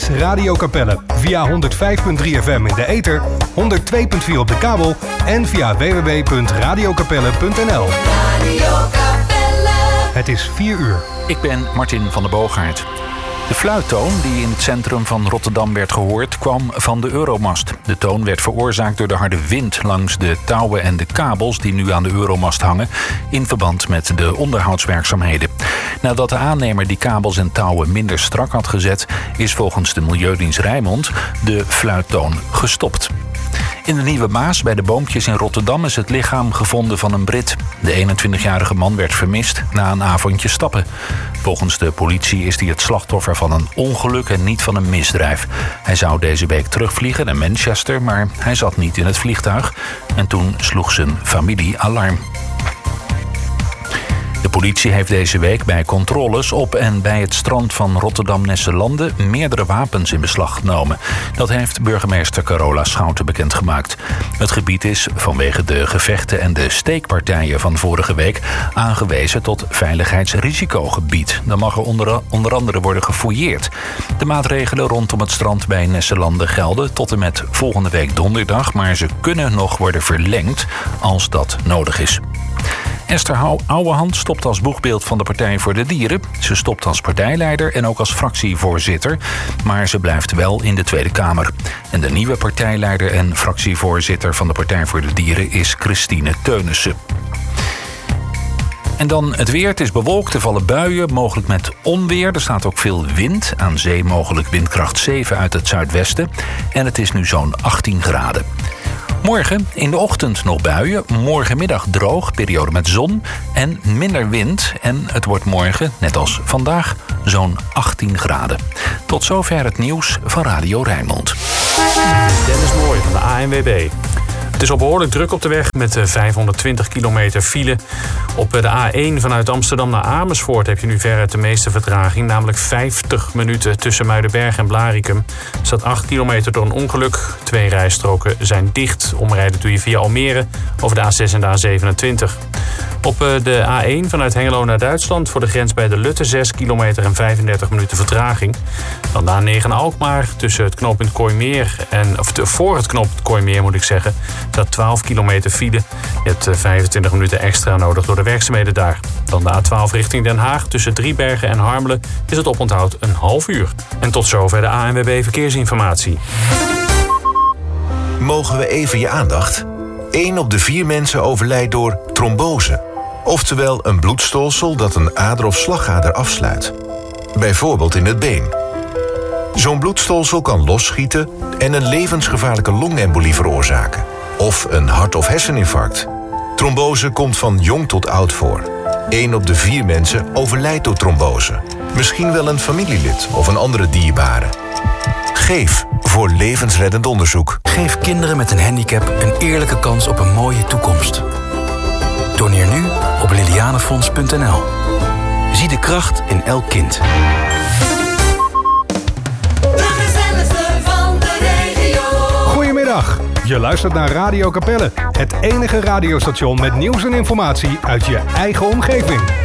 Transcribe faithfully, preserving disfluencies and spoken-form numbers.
is Radio Capelle. Via honderd vijf komma drie F M in de ether, honderd twee komma vier op de kabel en via w w w punt radio capelle punt n l. Radio Capelle. Het is vier uur. Ik ben Martin van der Boogaard. De fluittoon die in het centrum van Rotterdam werd gehoord kwam van de Euromast. De toon werd veroorzaakt door de harde wind langs de touwen en de kabels die nu aan de Euromast hangen in verband met de onderhoudswerkzaamheden. Nadat de aannemer die kabels en touwen minder strak had gezet, is volgens de Milieudienst Rijnmond de fluittoon gestopt. In de Nieuwe Maas bij de Boompjes in Rotterdam is het lichaam gevonden van een Brit. De eenentwintigjarige man werd vermist na een avondje stappen. Volgens de politie is hij het slachtoffer van een ongeluk en niet van een misdrijf. Hij zou deze week terugvliegen naar Manchester, maar hij zat niet in het vliegtuig. En toen sloeg zijn familie alarm. De politie heeft deze week bij controles op en bij het strand van Rotterdam-Nesselande meerdere wapens in beslag genomen. Dat heeft burgemeester Carola Schouten bekendgemaakt. Het gebied is vanwege de gevechten en de steekpartijen van vorige week aangewezen tot veiligheidsrisicogebied. Dan mag er onder, onder andere worden gefouilleerd. De maatregelen rondom het strand bij Nesselande gelden tot en met volgende week donderdag, maar ze kunnen nog worden verlengd als dat nodig is. Esther Ouwehand stopt als boegbeeld van de Partij voor de Dieren. Ze stopt als partijleider en ook als fractievoorzitter. Maar ze blijft wel in de Tweede Kamer. En de nieuwe partijleider en fractievoorzitter van de Partij voor de Dieren is Christine Teunissen. En dan het weer. Het is bewolkt, er vallen buien, mogelijk met onweer. Er staat ook veel wind. Aan zee mogelijk windkracht zeven uit het zuidwesten. En het is nu zo'n achttien graden. Morgen in de ochtend nog buien, morgenmiddag droog, periode met zon en minder wind. En het wordt morgen, net als vandaag, zo'n achttien graden. Tot zover het nieuws van Radio Rijnmond. Dennis Mooij van de A N W B. Het is al behoorlijk druk op de weg met vijfhonderdtwintig kilometer file. Op de A één vanuit Amsterdam naar Amersfoort heb je nu veruit de meeste vertraging. Namelijk vijftig minuten tussen Muidenberg en Blaricum. Er staat acht kilometer door een ongeluk. Twee rijstroken zijn dicht. Omrijden doe je via Almere over de A zes en de A zevenentwintig. Op de A één vanuit Hengelo naar Duitsland voor de grens bij de Lutte zes kilometer en vijfendertig minuten vertraging. Dan de A negen Alkmaar tussen het knooppunt Kooimeer en of voor het knooppunt Kooimeer moet ik zeggen. Dat twaalf kilometer file. Je hebt vijfentwintig minuten extra nodig door de werkzaamheden daar. Dan de A twaalf richting Den Haag tussen Driebergen en Harmelen is het oponthoud een half uur. En tot zover de A N W B Verkeersinformatie. Mogen we even je aandacht? Eén op de vier mensen overlijdt door trombose. Oftewel een bloedstolsel dat een ader of slagader afsluit. Bijvoorbeeld in het been. Zo'n bloedstolsel kan losschieten en een levensgevaarlijke longembolie veroorzaken. Of een hart- of herseninfarct. Trombose komt van jong tot oud voor. Eén op de vier mensen overlijdt door trombose. Misschien wel een familielid of een andere dierbare. Geef voor levensreddend onderzoek. Geef kinderen met een handicap een eerlijke kans op een mooie toekomst. Doneer nu op lilianefonds punt n l. Zie de kracht in elk kind. Goedemiddag. Je luistert naar Radio Capelle. Het enige radiostation met nieuws en informatie uit je eigen omgeving.